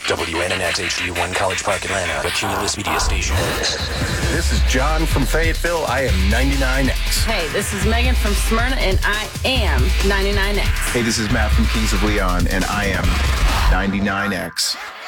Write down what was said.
WNNX HD1 College Park, Atlanta, a Cumulus Media station. This is John from Fayetteville. I am 99X. Hey, this is Megan from Smyrna, and I am 99X. Hey, this is Matt from Kings of Leon, and I am 99X.